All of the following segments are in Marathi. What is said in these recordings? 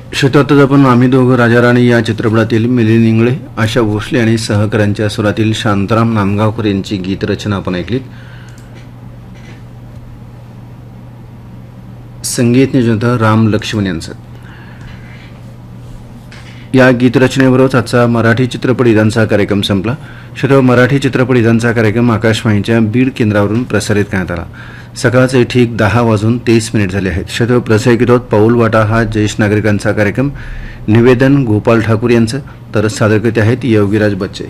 शेतातच आपण आम्ही दोघं राजाराणी या चित्रपटातील मिलिंद इंगळे, आशा भोसले आणि सहकाऱ्यांच्या स्वरातील शांताराम नांदगावकर यांची गीतरचना आपण ऐकलीत. संगीत नियोजन राम लक्ष्मण यांचं. या गीतरचनेबरोबरच आजचा मराठी चित्रपट इदांचा कार्यक्रम संपला. श्रोतो, मराठी चित्रपट इदांचा कार्यक्रम आकाशवाणीच्या बीड केंद्रावरून प्रसारित करण्यात आला. सकाळचे ठीक 10:23 झाले आहेत. श्रोतो, प्रसारित होत पाऊल वाटा हा ज्येष्ठ नागरिकांचा कार्यक्रम. निवेदन गोपाल ठाकूर यांचं, तर सादरकर्ते आहेत योगीराज बच्चे.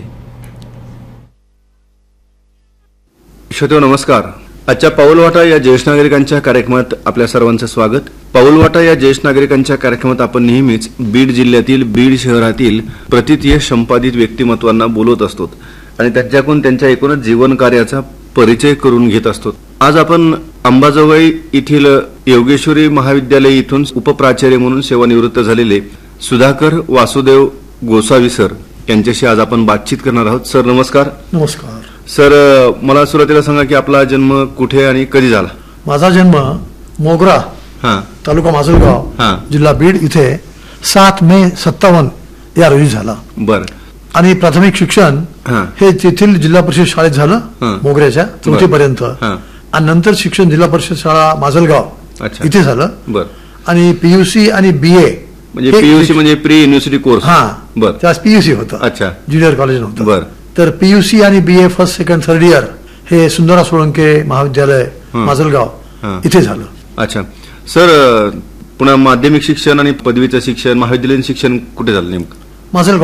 श्रोतो नमस्कार. आजच्या पाऊलवाटा या ज्येष्ठ नागरिकांच्या कार्यक्रमात आपल्या सर्वांचं स्वागत. पाऊलवाटा या ज्येष्ठ नागरिकांच्या कार्यक्रमात आपण नेहमीच बीड जिल्ह्यातील, बीड शहरातील प्रतिथयश संपादित व्यक्तिमत्वांना बोलवत असतो आणि त्यांच्याकडून त्यांच्या एकूणच जीवन कार्याचा परिचय करून घेत असतो. आज आपण अंबाजोगाई येथील योगेश्वरी महाविद्यालय इथून उपप्राचार्य म्हणून सेवानिवृत्त झालेले सुधाकर वासुदेव गोसावी सर यांच्याशी आज आपण बातचीत करणार आहोत. सर नमस्कार. नमस्कार सर, मला सुरुवातीला सांगा की आपला जन्म कुठे आणि कधी झाला? माझा जन्म मोगरा, तालुका माजलगाव, जिल्हा बीड इथे 7 मे 57 या रोजी झाला. बर. आणि प्राथमिक शिक्षण हे तेथील जिल्हा परिषद शाळेत झालं, मोगऱ्याच्या 4थी पर्यंत. आणि नंतर शिक्षण जिल्हा परिषद शाळा माजलगाव इथे झालं. बर. आणि पीयूसी आणि बीए म्हणजे पीयूसी म्हणजे प्री युनिव्हर्सिटी कोर्स. बर. त्यास पीयूसी होतं. अच्छा. ज्युनियर कॉलेज नव्हतं. बर. तर पीयूसी आणि BA first second third year हे सुंदरा सोळंके महाविद्यालय माजलगाव इथे झालं. अच्छा. सर, पुन्हा माध्यमिक शिक्षण आणि पदवीचं शिक्षण, महाविद्यालयीन शिक्षण कुठे झालं नेमकं? माजलगाव